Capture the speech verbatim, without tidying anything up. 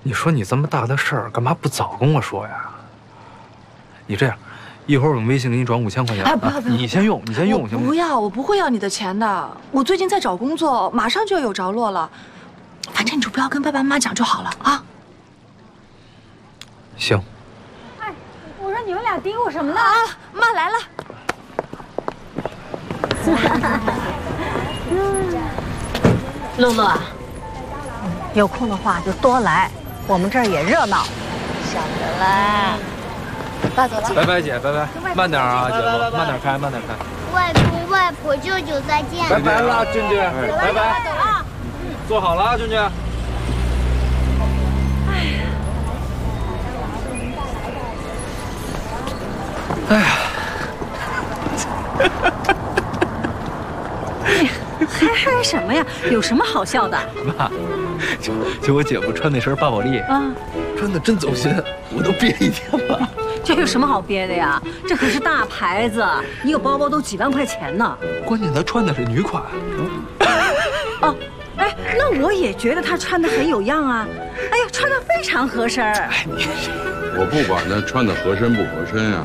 你说你这么大的事儿，干嘛不早跟我说呀？你这样，一会儿我用微信给你转五千块钱。 哎，不要不要， 你先用，你先用行吗？ 不要，我不会要你的钱的。我最近在找工作，马上就要有着落了。反正你就不要跟爸爸妈妈讲就好了啊。 行。 哎，我说你们俩嘀咕什么呢？ 啊，妈来了。 露露啊，有空的话就多来，我们这儿也热闹。 晓得啦。爸走了。 拜拜姐，拜拜，慢点啊，姐夫，慢点开，慢点开。 外公外婆舅舅再见。 拜拜了，俊俊，拜拜。 走了。 坐好了啊，俊俊。哎呀！ 嗨嗨什么呀？有什么好笑的？ 妈，就就我姐夫穿那身巴宝莉啊，穿的真走心，我都憋一天了。 这有什么好憋的呀？这可是大牌子，一个包包都几万块钱呢。 关键他穿的是女款。 哦，哎，那我也觉得他穿的很有样啊。哎呀，穿的非常合身。 哎，你我不管他穿的合身不合身啊。